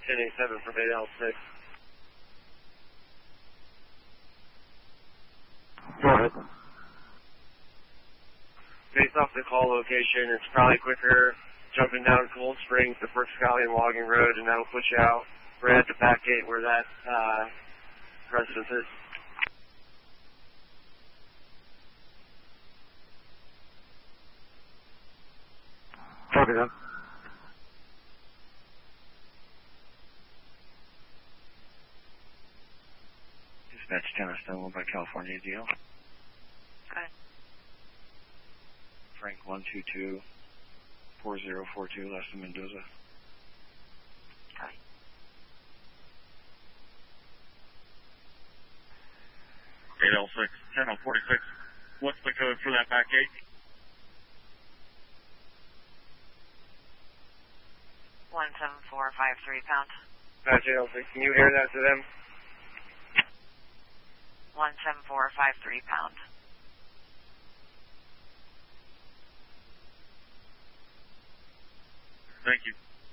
1087 from 8L6. Go ahead. Based off the call location, it's probably quicker jumping down Cold Springs to First Valley and Logging Road, and that'll put you out right at the back gate where that residence is. Copy that. Dispatch 10 Stonewall by California deal. Okay. Frank 122-4042, less than Mendoza. Okay. L6, 10-46. What's the code for that back gate? 17453 pound. Patch 806, can you hear that to them? 17453 pound. Thank you.